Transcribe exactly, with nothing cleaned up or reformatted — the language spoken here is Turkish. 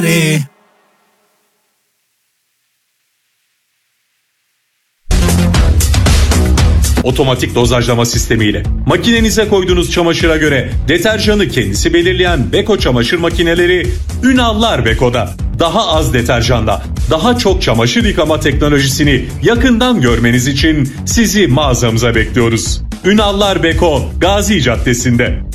Otomatik dozajlama sistemiyle makinenize koyduğunuz çamaşıra göre deterjanı kendisi belirleyen Beko çamaşır makineleri Ünallar Beko'da. Daha az deterjanla daha çok çamaşır yıkama teknolojisini yakından görmeniz için sizi mağazamıza bekliyoruz. Ünallar Beko, Gazi Caddesi'nde.